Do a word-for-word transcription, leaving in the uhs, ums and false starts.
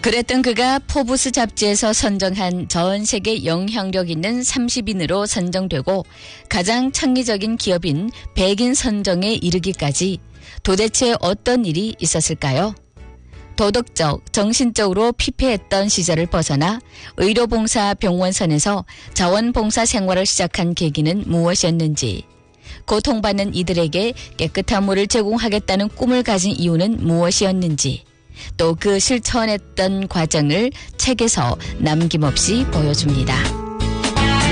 그랬던 그가 포브스 잡지에서 선정한 전 세계 영향력 있는 삼십 인으로 선정되고 가장 창의적인 기업인 백 인 선정에 이르기까지 도대체 어떤 일이 있었을까요? 도덕적, 정신적으로 피폐했던 시절을 벗어나 의료봉사 병원선에서 자원봉사 생활을 시작한 계기는 무엇이었는지, 고통받는 이들에게 깨끗한 물을 제공하겠다는 꿈을 가진 이유는 무엇이었는지, 또 그 실천했던 과정을 책에서 남김없이 보여줍니다.